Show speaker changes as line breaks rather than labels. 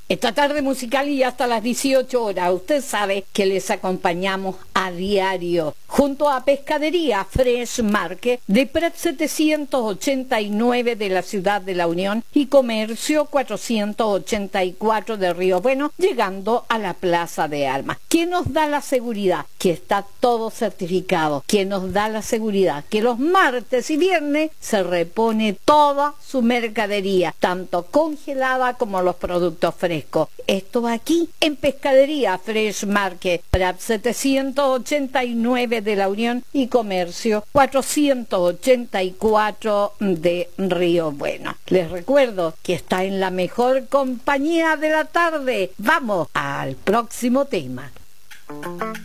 Esta tarde musical y hasta las 18 horas, usted sabe que les acompañamos a diario, junto a Pescadería Fresh Market de Prat 789 de la Ciudad de la Unión y Comercio 484 de Río Bueno, llegando a la Plaza de Armas. ¿Quién nos da la seguridad? Que está todo certificado. ¿Quién nos da la seguridad? Que los martes y viernes se repone toda su mercadería, tanto congelada como los productos frescos. Esto va aquí, en Pescadería Fresh Market, Prat 789 de la Unión y Comercio 484 de Río Bueno. Les recuerdo que está en la mejor compañía de la tarde. Vamos al próximo tema.